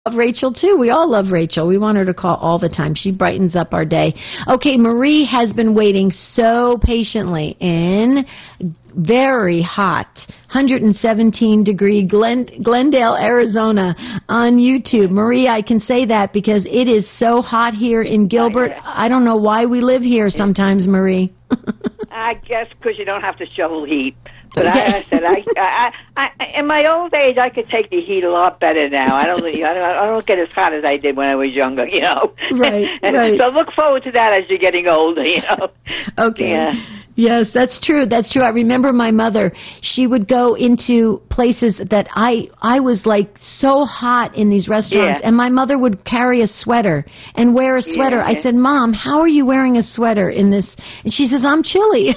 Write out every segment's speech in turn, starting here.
love Rachel too. We all love Rachel. We want her to call all the time. She brightens up our day. Okay, Marie has been waiting so patiently in very hot 117-degree Glendale, Arizona on YouTube. Marie, I can say that because it is so hot here in Gilbert. I don't know why we live here sometimes, Marie. I guess because you don't have to shovel heat. But I said, in my old age, I could take the heat a lot better now. I don't get as hot as I did when I was younger, you know. Right. So look forward to that as you're getting older, you know. Okay. Yeah. Yes, that's true. That's true. I remember my mother. She would go into places that I was like so hot in these restaurants, and my mother would carry a sweater and wear a sweater. Yeah. I said, "Mom, how are you wearing a sweater in this?" And she says, "I'm chilly."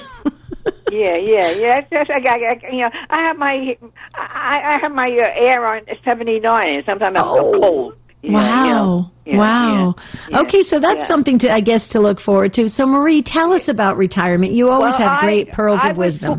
Yeah. Just, you know, I have my air on 79, and sometimes I'm cold. Wow. Wow. Yeah. Okay, so that's something to, I guess, to look forward to. So, Marie, tell us about retirement. You always have great pearls of wisdom.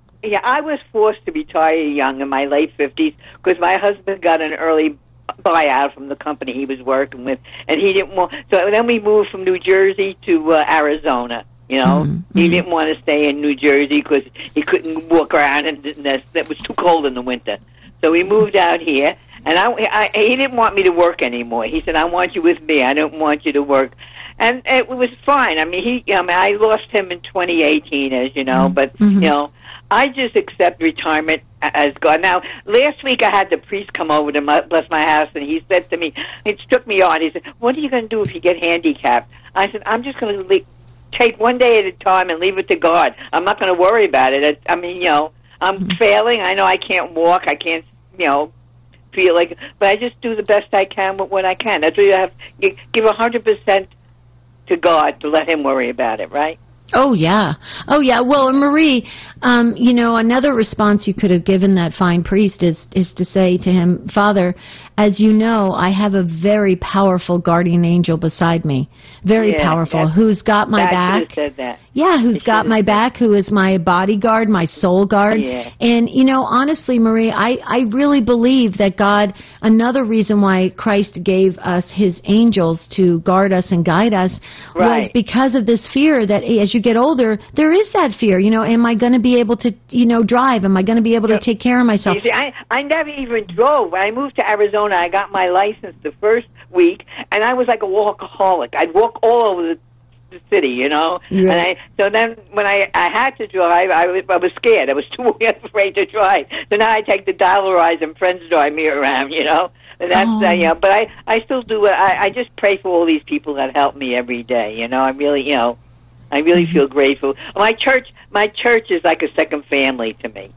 I was forced to retire young in my late 50s because my husband got an early buyout from the company he was working with, and he didn't want. So then we moved from New Jersey to Arizona. You know, he didn't want to stay in New Jersey because he couldn't walk around, and it was too cold in the winter. So we moved out here, and he didn't want me to work anymore. He said, "I want you with me. I don't want you to work." And it was fine. I mean, I lost him in 2018, as you know, but you know, I just accept retirement as God. Now, last week I had the priest come over to bless my house, and he said to me, it struck me on. He said, "What are you going to do if you get handicapped?" I said, "I'm just going to take one day at a time and leave it to God. I'm not going to worry about it. I mean, you know, I'm failing. I know I can't walk. I can't, you know, feel like, but I just do the best I can with what I can. That's what you have. You give 100% to God to let Him worry about it, right?" Oh, yeah. Well, Marie, you know, another response you could have given that fine priest is to say to him, "Father, as you know, I have a very powerful guardian angel beside me, very powerful, who's got my back." Said that. Yeah, who's got my back, who is my bodyguard, my soul guard. Yeah. And, you know, honestly, Marie, I really believe that God, another reason why Christ gave us His angels to guard us and guide us was because of this fear that as you get older, there is that fear, you know, am I going to be able to, you know, drive? Am I going to be able to take care of myself? You see, I never even drove. When I moved to Arizona, I got my license the first week, and I was like a walkaholic. I'd walk all over the city, you know. Yeah. And so then when I had to drive, I was scared. I was too afraid to drive. So now I take the Dial-A-Rise and friends drive me around, you know. And that's you know. But I still do it. I just pray for all these people that help me every day. You know, I really, you know, I really feel grateful. My church is like a second family to me.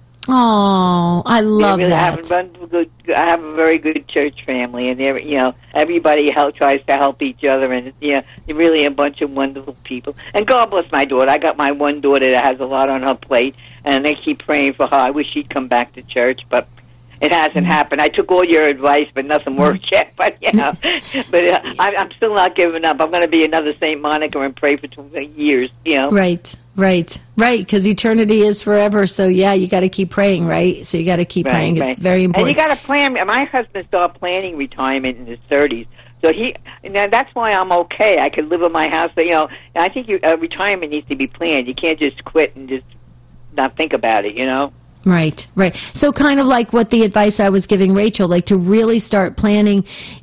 Oh, I love that. I have a very good church family, and you know, everybody tries to help each other, and you know, you're really a bunch of wonderful people. And God bless my daughter. I got my one daughter that has a lot on her plate, and they keep praying for her. I wish she'd come back to church, but it hasn't happened. I took all your advice, but nothing worked yet. But you know, I'm still not giving up. I'm going to be another Saint Monica and pray for 20 years. You know, right. Because eternity is forever. So yeah, you got to keep praying, right? So you got to keep praying. It's very important. And you got to plan. My husband started planning retirement in his 30s. So that's why I'm okay. I could live in my house. But, you know, I think retirement needs to be planned. You can't just quit and just not think about it. You know. Right. So kind of like what the advice I was giving Rachel, like to really start planning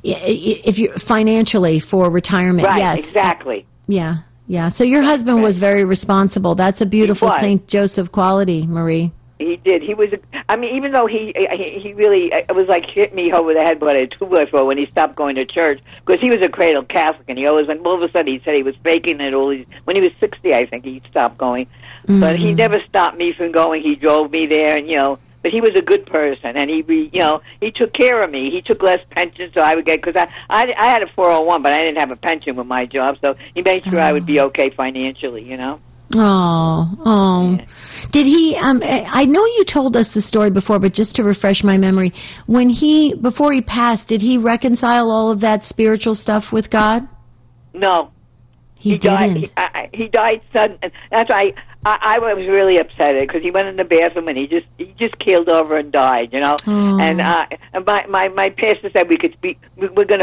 if you're financially for retirement. Right, yes. Exactly. Yeah. So your husband was very responsible. That's a beautiful St. Joseph quality, Marie. He did. He was, I mean, even though he really, it was like hit me over the head with a 2x4 when he stopped going to church, because he was a cradle Catholic, and he always went, all of a sudden he said he was faking it all these, when he was 60, I think, he stopped going. Mm-hmm. But he never stopped me from going. He drove me there, and, you know, but he was a good person, and he took care of me. He took less pension, so I would get, because I had a 401, but I didn't have a pension with my job, so he made sure I would be okay financially, you know. Oh. Yeah. Did he, I know you told us the story before, but just to refresh my memory, before he passed, did he reconcile all of that spiritual stuff with God? No. He died. didn't. He died sudden. And that's why I was really upset because he went in the bathroom and he just keeled over and died. You know. Oh. And my pastor said we're going to